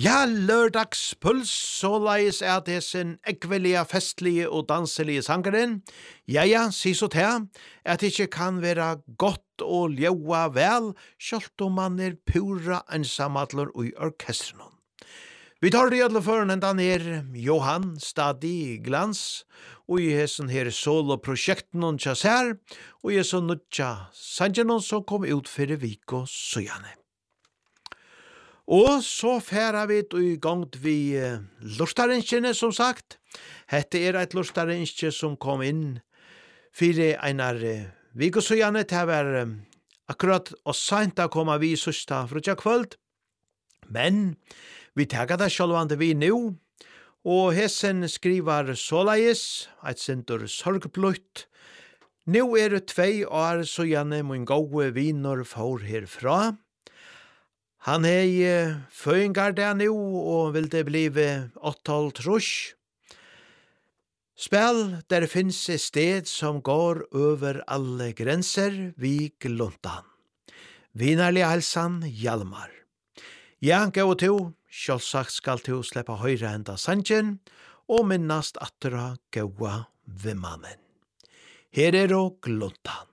Ja, lørdagspuls, så leis det sin ekvelige, festlige og danselige sangeren. Ja, si så til, at det ikke kan være godt og ljoa vel, selv om man pura ensamadler i orkestren. Vi tar det i alle føren enda Johan Stadi Glans, og i hessen her soloprojekten og tjassær, og i så nødja sangen som kom ut for Viko Søjane. Og så færer vi i gang vi lustarinskjene, som sagt. Hette et lustarinskje som kom inn for einar vikosøyane til å være akkurat og sent å komme vi søsta fra kvöld. Men vi tager det sjølvande vi nå, og hessen skriver såleis, et sindur sorgbløtt. Nå det 2 år søyane min gode viner får herfra. Han føyngar der nå, og vil det blive 8 trus. Spel der finnes et sted som går over alle grenser, vi gluntan. Vinerlig halsan, Hjalmar. Ja, gå to, sjølsagt skal to slippe høyre enda sangen, og minnast attra gåa vimmanen. Her og gluntan.